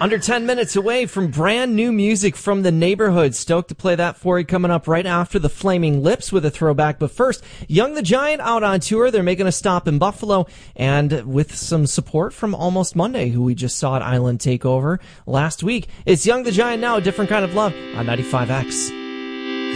Under 10 minutes away from brand new music from the neighborhood. Stoked to play that for you coming up right after the Flaming Lips with a throwback. But first, Young the Giant out on tour. They're making a stop in Buffalo and with some support from Almost Monday, who we just saw at Island Takeover last week. It's Young the Giant now, a different kind of love on 95X.